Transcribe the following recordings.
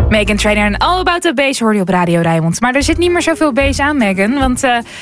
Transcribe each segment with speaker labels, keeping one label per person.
Speaker 1: Meghan Trainor en All About the Bass hoorde je op Radio Rijnmond. Maar er zit niet meer zoveel bass aan, Meghan. Want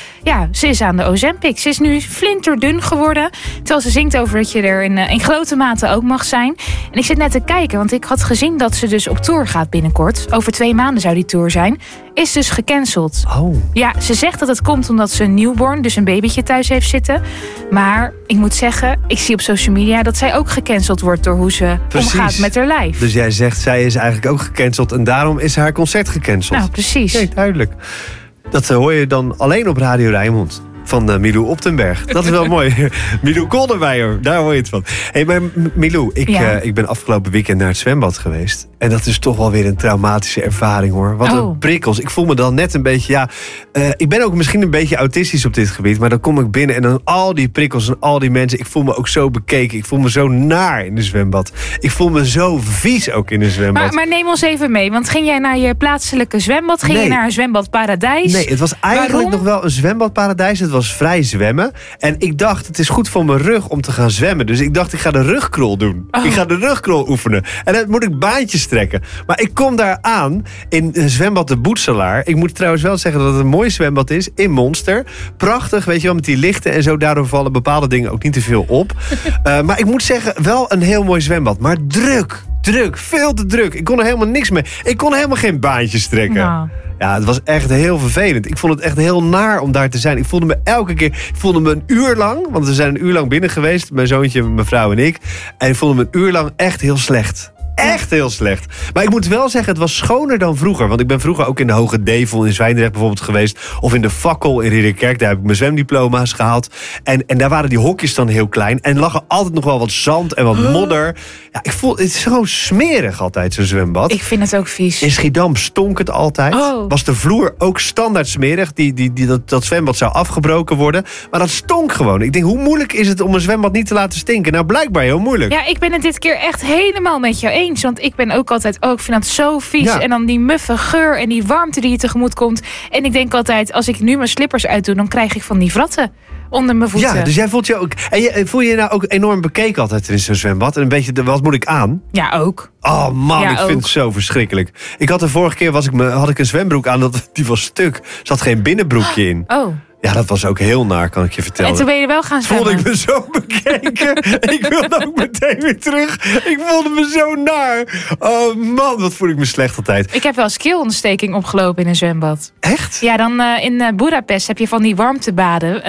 Speaker 1: ze is aan de Ozempic. Ze is nu flinterdun geworden. Terwijl ze zingt over dat je er in grote mate ook mag zijn. En ik zit net te kijken, want ik had gezien dat ze dus op tour gaat binnenkort. Over 2 maanden zou die tour zijn. Is dus gecanceld.
Speaker 2: Oh.
Speaker 1: Ja, ze zegt dat het komt omdat ze een newborn, dus een babytje thuis heeft zitten. Maar ik moet zeggen, ik zie op social media dat zij ook gecanceld wordt door hoe ze omgaat met haar lijf.
Speaker 2: Dus jij zegt, zij is eigenlijk ook gecanceld en daarom is haar concert gecanceld.
Speaker 1: Nou, precies.
Speaker 2: Nee, duidelijk. Dat hoor je dan alleen op Radio Rijnmond. Van Milou Optenberg. Dat is wel mooi. Milou Kolderweijer, daar hoor je het van. Hey, maar Milou, ik ben afgelopen weekend naar het zwembad geweest. En dat is toch wel weer een traumatische ervaring, hoor. Wat een prikkels. Ik voel me dan net een beetje, ik ben ook misschien een beetje autistisch op dit gebied. Maar dan kom ik binnen en dan al die prikkels en al die mensen. Ik voel me ook zo bekeken. Ik voel me zo naar in de zwembad. Ik voel me zo vies ook in de zwembad.
Speaker 1: Maar neem ons even mee. Want ging jij naar je plaatselijke zwembad? Ging je naar een zwembadparadijs?
Speaker 2: Nee, het was eigenlijk nog wel een zwembadparadijs. Het was vrij zwemmen. En ik dacht, het is goed voor mijn rug om te gaan zwemmen. Dus ik dacht, ik ga de rugkrol doen. Ik ga de rugkrol oefenen. En dan moet ik baantjes trekken. Maar ik kom daar aan in zwembad de Boetselaar. Ik moet trouwens wel zeggen dat het een mooi zwembad is. In Monster. Prachtig, weet je wel, met die lichten en zo. Daardoor vallen bepaalde dingen ook niet te veel op. Maar ik moet zeggen, wel een heel mooi zwembad. Maar druk, veel te druk. Ik kon er helemaal niks mee. Ik kon helemaal geen baantjes trekken.
Speaker 1: Nou.
Speaker 2: Ja, het was echt heel vervelend. Ik vond het echt heel naar om daar te zijn. Ik voelde me elke keer, een uur lang, want we zijn een uur lang binnen geweest, mijn zoontje, mijn vrouw en ik. En ik voelde me een uur lang echt heel slecht. Echt heel slecht. Maar ik moet wel zeggen, het was schoner dan vroeger. Want ik ben vroeger ook in de Hoge Devel in Zwijndrecht bijvoorbeeld geweest. Of in de Fakkel in Ridderkerk. Daar heb ik mijn zwemdiploma's gehaald. En daar waren die hokjes dan heel klein. En lag er altijd nog wel wat zand en wat modder. Ja, het is zo smerig altijd, zo'n zwembad.
Speaker 1: Ik vind het ook vies.
Speaker 2: In Schiedam stonk het altijd. Was de vloer ook standaard smerig. Dat zwembad zou afgebroken worden. Maar dat stonk gewoon. Ik denk, hoe moeilijk is het om een zwembad niet te laten stinken? Nou, blijkbaar heel moeilijk.
Speaker 1: Ja, ik ben het dit keer echt helemaal met jou eens. Want ik ben ook altijd, ik vind dat zo vies. Ja. En dan die muffe geur en die warmte die je tegemoet komt. En ik denk altijd, als ik nu mijn slippers uitdoe, dan krijg ik van die vratten onder mijn voeten.
Speaker 2: Ja, dus jij voelt je ook. En voel je je nou ook enorm bekeken altijd in zo'n zwembad? En een beetje, wat moet ik aan?
Speaker 1: Ja, ook.
Speaker 2: Oh man,
Speaker 1: ja,
Speaker 2: ik vind het zo verschrikkelijk. Ik had de vorige keer, had ik een zwembroek aan, die was stuk. Er zat geen binnenbroekje in.
Speaker 1: Oh.
Speaker 2: Ja, dat was ook heel naar, kan ik je vertellen.
Speaker 1: En toen ben je wel gaan zwemmen.
Speaker 2: Voelde ik me zo bekeken. Ik wilde ook meteen weer terug. Ik voelde me zo naar. Oh man, wat voel ik me slecht altijd.
Speaker 1: Ik heb wel eens keelontsteking opgelopen in een zwembad.
Speaker 2: Echt?
Speaker 1: Ja, dan in Budapest heb je van die warmtebaden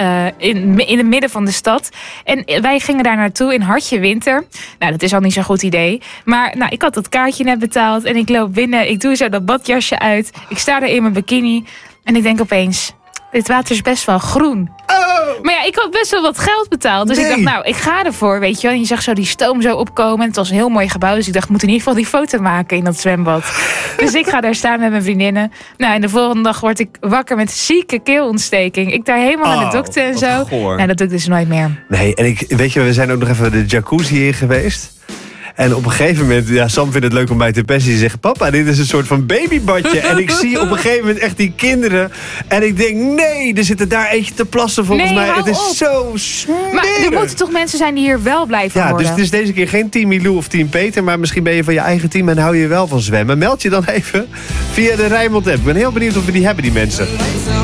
Speaker 1: in het midden van de stad. En wij gingen daar naartoe in hartje winter. Nou, dat is al niet zo'n goed idee. Maar ik had dat kaartje net betaald. En ik loop binnen, ik doe zo dat badjasje uit. Ik sta er in mijn bikini. En ik denk opeens, dit water is best wel groen. Oh. Maar ja, ik had best wel wat geld betaald. Dus ik dacht, ik ga ervoor, weet je wel. En je zag zo die stoom zo opkomen. En het was een heel mooi gebouw. Dus ik dacht, ik moet in ieder geval die foto maken in dat zwembad. Dus ik ga daar staan met mijn vriendinnen. Nou, en de volgende dag word ik wakker met zieke keelontsteking. Ik daar helemaal naar de dokter en zo.
Speaker 2: Goor.
Speaker 1: Nou, dat doe ik dus nooit meer.
Speaker 2: Nee, en weet je, we zijn ook nog even de jacuzzi in geweest. En op een gegeven moment, Sam vindt het leuk om bij te pesten. Die zegt, papa, dit is een soort van babybadje. En ik zie op een gegeven moment echt die kinderen. En ik denk, nee, er zitten daar eentje te plassen volgens mij. Het is zo smerig.
Speaker 1: Maar er moeten toch mensen zijn die hier wel blijven worden?
Speaker 2: Dus het is deze keer geen team Milou of team Peter. Maar misschien ben je van je eigen team en hou je wel van zwemmen. Meld je dan even via de Rijnmond app. Ik ben heel benieuwd of we die hebben, die mensen.